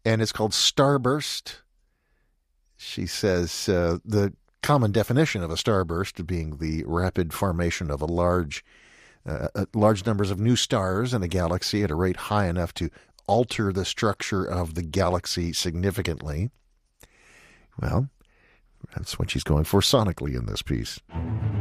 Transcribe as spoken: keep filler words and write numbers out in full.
and it's called Starburst. She says uh, the common definition of a starburst being the rapid formation of a large, uh, uh, large numbers of new stars in a galaxy at a rate high enough to alter the structure of the galaxy significantly. Well, that's what she's going for sonically in this piece.